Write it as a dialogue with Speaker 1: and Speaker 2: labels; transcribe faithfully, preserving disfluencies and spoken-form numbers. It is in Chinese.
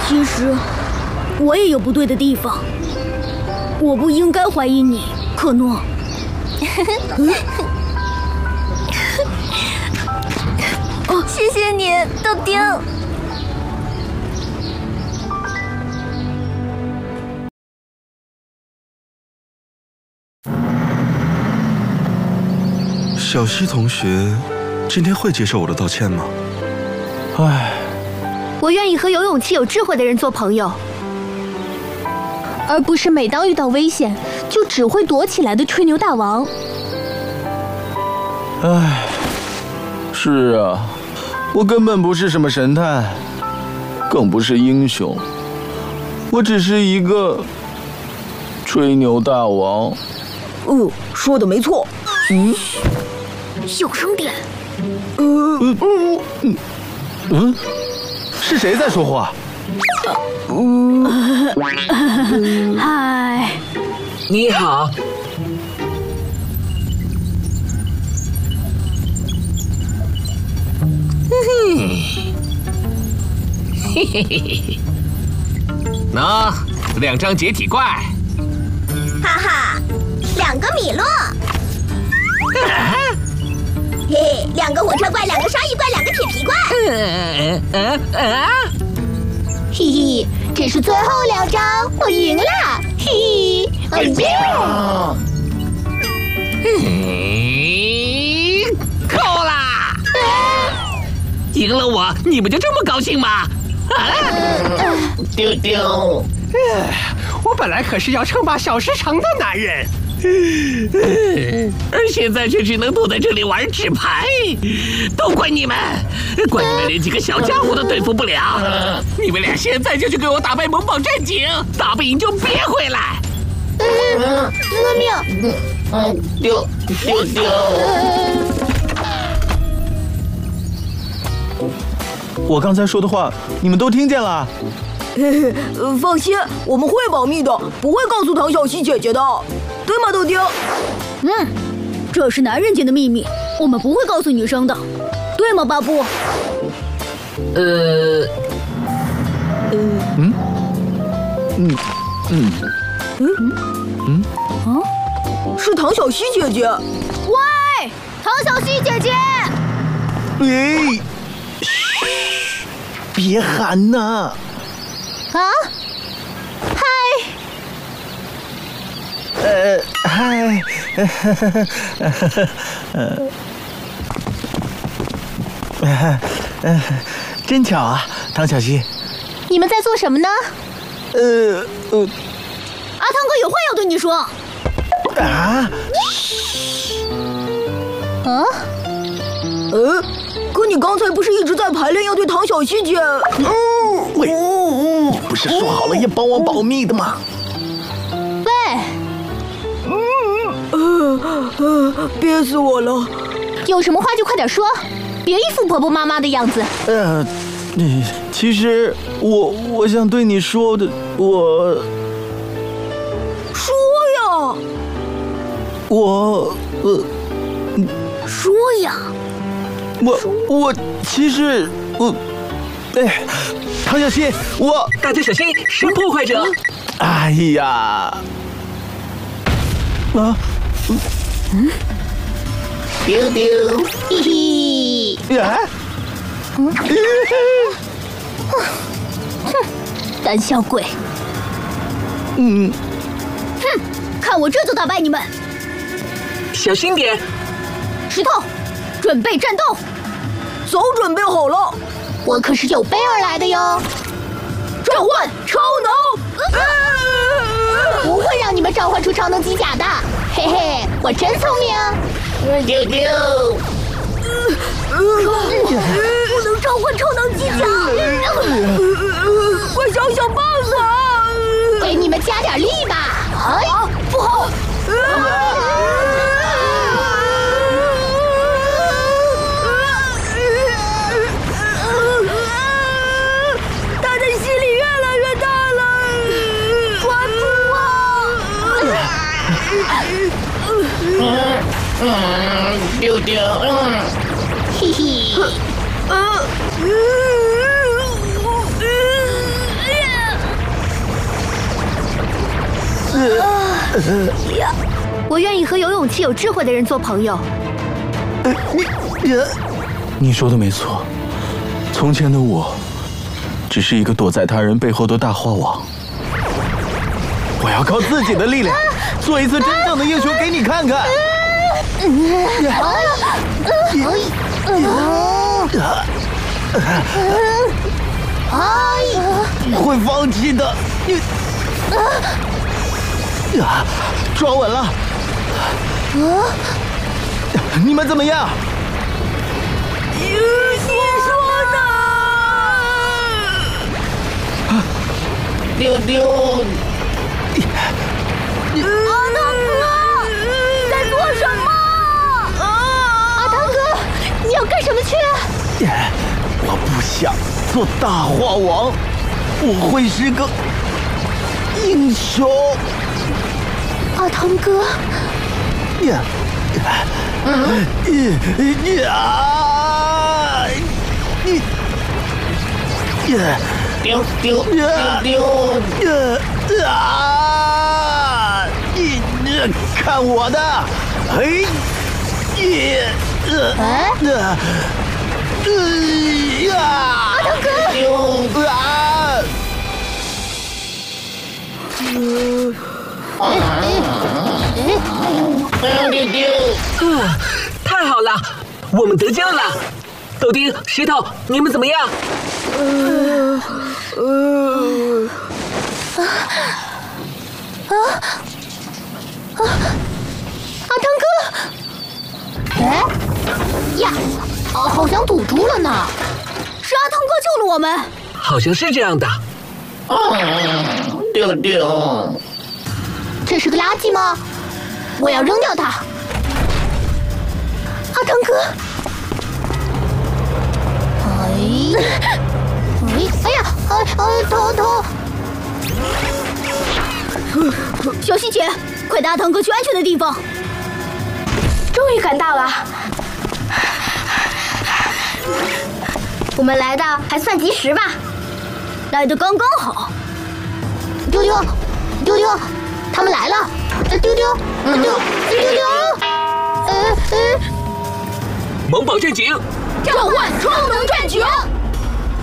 Speaker 1: 其实我也有不对的地方，我不应该怀疑你，可诺。
Speaker 2: 哦，谢谢你，豆丁。
Speaker 3: 小西同学，今天会接受我的道歉吗？
Speaker 4: 唉，
Speaker 2: 我愿意和有勇气、有智慧的人做朋友，而不是每当遇到危险就只会躲起来的吹牛大王。
Speaker 4: 唉，是啊，我根本不是什么神探，更不是英雄，我只是一个吹牛大王。
Speaker 5: 嗯，说的没错。
Speaker 4: 嗯。
Speaker 1: 小声点。
Speaker 4: 嗯嗯嗯嗯，是谁在说话？
Speaker 1: 嗯，嗨，
Speaker 6: 你好。嗯，嘿嘿嘿嘿，喏，两张解体怪。
Speaker 7: 哈哈，两个米洛。嘿嘿，两个火车怪，两个鲨鱼怪，两个铁皮怪。
Speaker 6: 嗯嗯嗯，
Speaker 7: 嘿嘿，这是最后两张，我赢了。嘿嘿，哎呀！
Speaker 6: 嘿，够啦！赢了我，你们就这么高兴吗？啊！
Speaker 8: 丢丢，
Speaker 6: 我本来可是要称霸小市城的男人。而现在却只能躲在这里玩纸牌，都怪你们，怪你们连几个小家伙都对付不了。你们俩现在就去给我打败萌宝战警，打不赢就别回来。
Speaker 7: 遵命。
Speaker 8: 嗯，丢丢丢。
Speaker 4: 我刚才说的话，你们都听见了？
Speaker 5: 嘿嘿，放心，我们会保密的，不会告诉唐小希姐姐的，对吗，豆丁？
Speaker 1: 嗯，这是男人间的秘密，我们不会告诉女生的，对吗，巴布？
Speaker 6: 呃，
Speaker 4: 嗯嗯嗯
Speaker 5: 嗯嗯啊，是唐小希姐姐。
Speaker 1: 喂，唐小希姐姐！
Speaker 4: 哎，嘘，别喊呐！
Speaker 2: 啊，嗨，
Speaker 4: 呃，嗨，呃，呃，真巧啊，唐小希。
Speaker 2: 你们在做什么呢？
Speaker 4: 呃呃，
Speaker 1: 阿汤哥有话要对你说。
Speaker 4: 啊？
Speaker 2: 啊？
Speaker 5: 呃，可你刚才不是一直在排练要对唐小希姐？
Speaker 4: 嗯，喂，你不是说好了要帮我保密的吗？
Speaker 2: 喂，
Speaker 5: 呃呃，憋死我了！
Speaker 2: 有什么话就快点说，别一副婆婆妈妈的样子。
Speaker 4: 呃，其实我我想对你说的，我
Speaker 5: 说呀，
Speaker 4: 我呃，
Speaker 1: 说呀。
Speaker 4: 我我其实我，哎，唐小希，我
Speaker 6: 大家小心，是破坏者！
Speaker 4: 哎呀，啊，
Speaker 8: 嗯，丢丢，
Speaker 7: 嘿嘿，
Speaker 4: 呀，
Speaker 2: 嗯，哼，胆小鬼！
Speaker 4: 嗯，
Speaker 1: 哼，看我这就打败你们！
Speaker 6: 小心点！
Speaker 1: 石头，准备战斗！
Speaker 5: 早准备好了，
Speaker 2: 我可是有备而来的哟！
Speaker 5: 召唤超能！
Speaker 2: 啊、不会让你们召唤出超能机甲的，嘿嘿，我真聪明！
Speaker 8: 丢丢，
Speaker 1: 不能召唤超能机甲！
Speaker 5: 快想想办法！
Speaker 2: 给你们加点力吧！哎，
Speaker 5: 不好！
Speaker 8: 嗯，丢丢，嗯，
Speaker 2: 嘿嘿，
Speaker 5: 呃，呀！
Speaker 1: 我愿意和有勇气、有智慧的人做朋友。
Speaker 4: 你，你说的没错。从前的我，只是一个躲在他人背后的大花王。我要靠自己的力量，做一次真正的英雄给你看看。你会放弃的。你啊，抓稳了。你们怎么样？
Speaker 5: 你说呢？
Speaker 8: 丢丢。
Speaker 1: 阿汤哥，你在做什么？
Speaker 2: 阿汤哥，你要干什么去？
Speaker 4: 我不想做大话王，我会是个英雄。
Speaker 2: 阿汤哥，
Speaker 4: 呀，嗯，呀，你，呀，
Speaker 8: 丢丢丢丢，
Speaker 4: 呀啊！你看我的，嘿，耶，
Speaker 2: 哎，
Speaker 4: 呃呀，
Speaker 2: 阿汤哥，
Speaker 8: 丢
Speaker 4: 啊！
Speaker 8: 丢丢，
Speaker 6: 嗯，太好了，我们得救了。豆丁、石头，你们怎么样？
Speaker 5: 呃呃
Speaker 2: 啊啊！阿汤哥，哎呀，啊，好像堵住了呢。
Speaker 1: 是阿汤哥救了我们。
Speaker 6: 好像是这样的。
Speaker 8: 嗯，丢丢。
Speaker 2: 这是个垃圾吗？我要扔掉它。阿汤哥，哎，哎，哎呀，哎哎，头头！
Speaker 1: 小希姐，快带阿汤哥去安全的地方。
Speaker 2: 终于赶到了，
Speaker 1: 我们来的还算及时吧？来的刚刚好。
Speaker 2: 丢丢，丢丢，他们来了！丢丢，丢丢丢丢，呃呃，
Speaker 6: 萌宝阵景，
Speaker 1: 召唤超能战警！